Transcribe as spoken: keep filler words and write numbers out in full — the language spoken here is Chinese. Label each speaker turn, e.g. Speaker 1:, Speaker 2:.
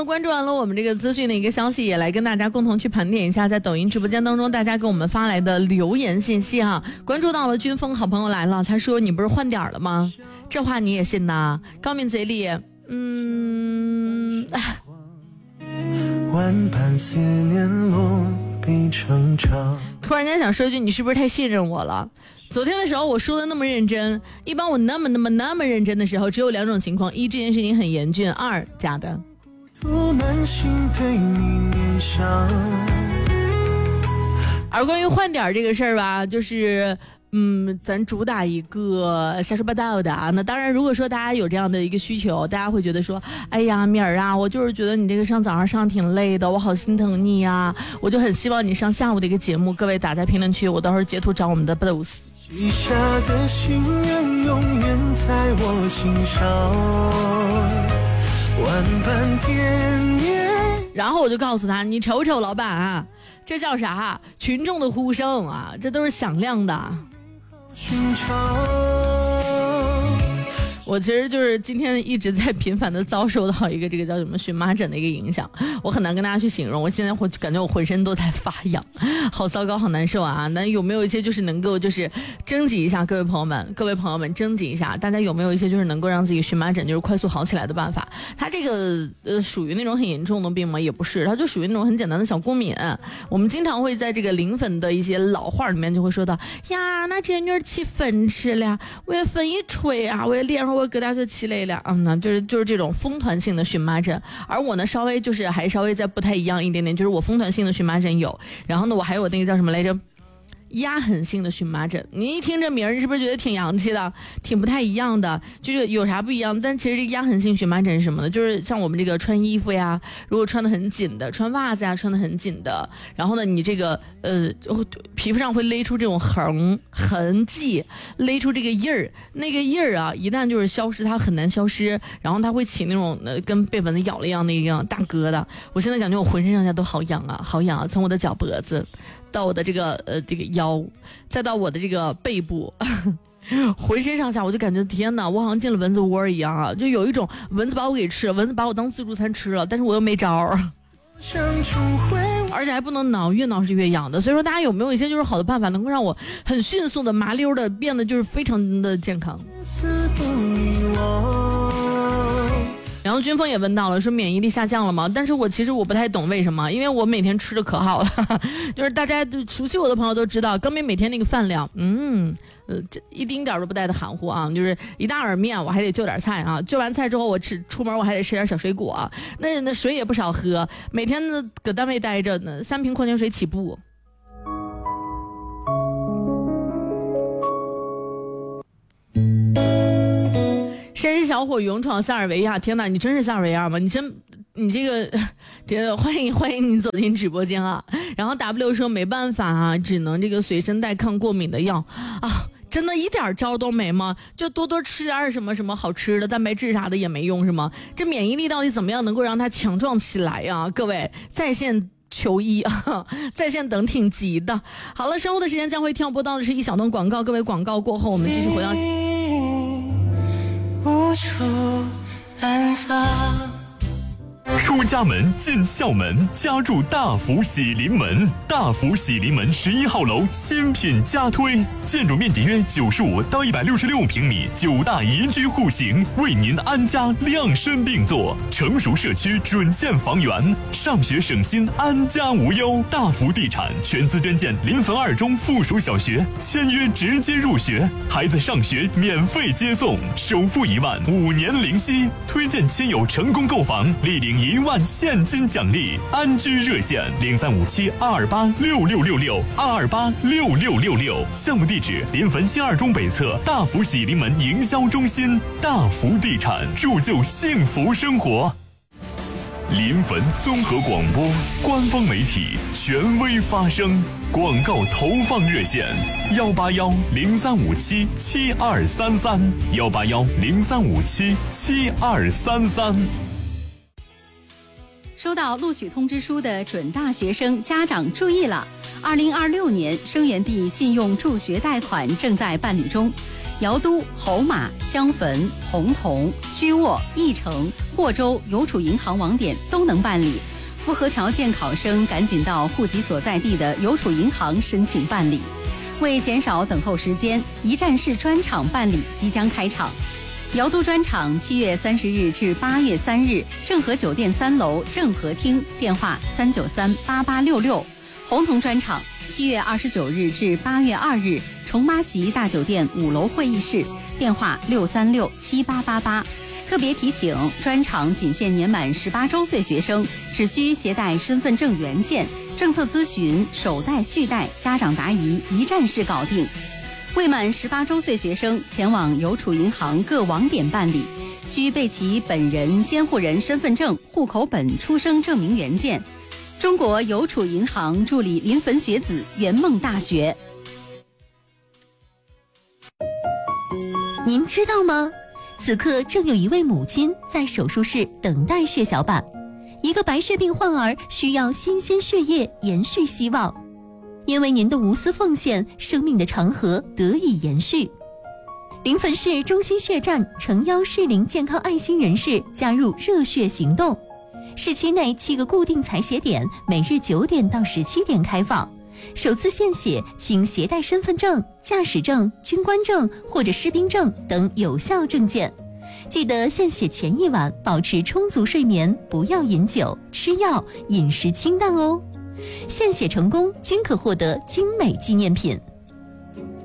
Speaker 1: 呢，关注完了我们这个资讯的一个消息，也来跟大家共同去盘点一下在抖音直播间当中大家给我们发来的留言信息哈。关注到了军峰好朋友来了，他说你不是换点了吗？这话你也信呐？高敏嘴里嗯万般思念落笔成章。突然间想说一句，你是不是太信任我了？昨天的时候我说的那么认真，一般我那么那么那么认真的时候只有两种情况：一，这件事情很严峻；二，假的。而关于换点这个事儿吧，就是嗯，咱主打一个瞎说八道的啊。那当然，如果说大家有这样的一个需求，大家会觉得说，哎呀，米儿啊，我就是觉得你这个上早上上挺累的，我好心疼你呀，我就很希望你上下午的一个节目。各位打在评论区，我到时候截图找我们的 boss。记下的心愿永远在我心上，万般惦念。然后我就告诉他，你瞅瞅老板啊，这叫啥？群众的呼声啊，这都是响亮的。我其实就是今天一直在频繁的遭受到一个这个叫什么荨麻疹的一个影响，我很难跟大家去形容，我现在会感觉我浑身都在发痒，好糟糕，好难受啊！那有没有一些就是能够就是征集一下各位朋友们，各位朋友们征集一下，大家有没有一些就是能够让自己荨麻疹就是快速好起来的办法？它这个呃属于那种很严重的病吗？也不是，它就属于那种很简单的小过敏。我们经常会在这个临粉的一些老话里面就会说到呀，那这女儿起粉吃了，我也粉一吹啊，我也脸上我疙瘩就起来了，嗯呢，就是就是这种风团性的荨麻疹。而我呢，稍微就是还稍微再不太一样一点点，就是我风团性的荨麻疹有，然后呢，我还有那个叫什么来着？压痕性的荨麻疹。你一听这名儿，你是不是觉得挺洋气的，挺不太一样的？就是有啥不一样？但其实这个压痕性荨麻疹是什么呢？就是像我们这个穿衣服呀，如果穿得很紧的，穿袜子呀穿得很紧的，然后呢，你这个呃皮肤上会勒出这种痕痕迹，勒出这个印儿，那个印儿啊，一旦就是消失，它很难消失，然后它会起那种呃跟被蚊子咬了一样那样大疙瘩。我现在感觉我浑身上下都好痒啊，好痒啊！从我的脚脖子到我的这个呃这个腰，再到我的这个背部，浑身上下我就感觉天哪，我好像进了蚊子窝一样啊！就有一种蚊子把我给吃了，蚊子把我当自助餐吃了，但是我又没招儿，而且还不能挠，越挠是越痒的。所以说大家有没有一些就是好的办法，能够让我很迅速的麻溜的变得就是非常的健康？然后军峰也问到了，说免疫力下降了吗？但是我其实我不太懂为什么，因为我每天吃的可好了，就是大家熟悉我的朋友都知道，刚明每天那个饭量，嗯，呃，这一丁点都不带的含糊啊，就是一大碗面，我还得就点菜啊，就完菜之后我吃出门我还得吃点小水果，那那水也不少喝，每天呢搁单位待着呢，三瓶矿泉水起步。山西小伙勇闯塞尔维亚，天哪，你真是塞尔维亚吗？你真，你这个，欢迎欢迎你走进直播间啊！然后 W 说没办法啊，只能这个随身带抗过敏的药啊，真的一点招都没吗？就多多吃点什么什么好吃的，蛋白质啥的也没用是吗？这免疫力到底怎么样能够让它强壮起来呀？各位在线求医啊，在线等挺急的。好了，稍后的时间将会跳播到的是一小段广告，各位广告过后，我们继续回到。
Speaker 2: 无处安放。出家门进校门，家住大福喜临门。大福喜临门十一号楼新品加推，建筑面积约九十五到一百六十六平米，九大宜居户型，为您安家量身定做。成熟社区准线房源，上学省心，安家无忧。大福地产全资捐建临汾二中附属小学，签约直接入学，孩子上学免费接送，首付一万，五年零息。推荐亲友成功购房，立领一万现金奖励。安居热线零三五七二二八六六六六二二八六六六六。项目地址临汾新二中北侧大福喜临门营销中心。大福地产，铸就幸福生活。临汾综合广播官方媒体，权威发声。广告投放热线：幺八幺零三五七七二三三，幺八幺零三五七七二三三。
Speaker 3: 收到录取通知书的准大学生家长注意了！二零二六年生源地信用助学贷款正在办理中。 姚都、侯马、襄汾、洪洞、曲沃、义城、霍州邮储银行网点都能办理。符合条件考生赶紧到户籍所在地的邮储银行申请办理。为减少等候时间，一站式专场办理即将开场。姚都专场七月三十日至八月三日，正和酒店三楼正和厅，电话三九三八八六六。洪洞专场七月二十九日至八月二日，重妈席大酒店五楼会议室，电话六三六七八八八。特别提醒，专场仅限年满十八周岁学生，只需携带身份证原件，政策咨询、首贷、续贷、家长答疑一站式搞定。未满十八周岁学生前往邮储银行各网点办理，需备齐本人、监护人身份证、户口本、出生证明原件。中国邮储银行助理临汾学子，圆梦大学。
Speaker 4: 您知道吗？此刻正有一位母亲在手术室等待血小板，一个白血病患儿需要新鲜血液延续希望。因为您的无私奉献，生命的长河得以延续。临汾市中心血站诚邀适龄健康爱心人士加入热血行动。市区内七个固定采血点，每日九点到十七点开放。首次献血请携带身份证、驾驶证、军官证或者士兵证等有效证件。记得献血前一晚保持充足睡眠，不要饮酒、吃药，饮食清淡哦。献血成功均可获得精美纪念品。